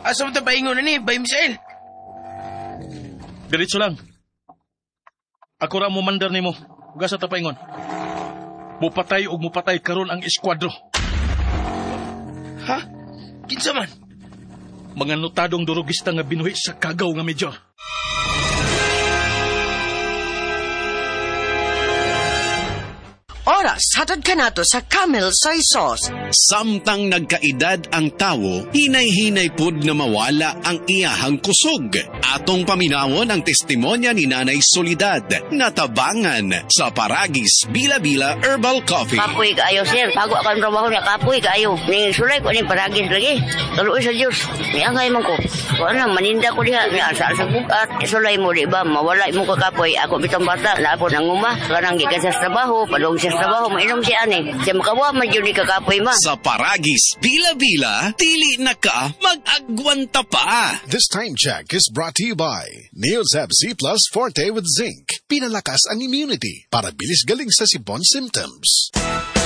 Asa mo tapaingon na ni, Bay Misael? Diretso lang. Ako ra mo mandar nimo. Gasa tapaingon. Mupatay o mupatay karon ang eskwadro. Ha? Kinsa man? Mga notadong durugista nga binuhi sa kagaw nga Major. Oras, hatod ka na to sa Camel Soy Sauce. Samtang nagkaedad ang tawo, hinay-hinay pud na mawala ang iyahang kusog. Atong paminawon ang testimonya ni Nanay Solidad, natabangan sa Paragis Bila-Bila Herbal Coffee. Kapoy kaayo, sir. Bago ako ang trabaho niya, kapoy kaayo. Ning sulay ko ning Paragis lagi. Tuloy sa Diyos. Niangay man ko. Kung ano, maninda ko diha. Asa sa bukat. Sulay mo, di ba? Mawala mo ka kapoy. Ako bitong bata. Lapo ng uma. Karang gikan sa trabaho. Padong sa trabaho. Mainom siya ani. Siya makawa, madyo ni kakapoy ma. Sa Paragis Bila-Bila, dili na ka mag-agwanta pa. This time check is brought to you by Neosab C Plus Forte with Zinc. Pinalakas ang immunity para bilis galing sa sipon symptoms.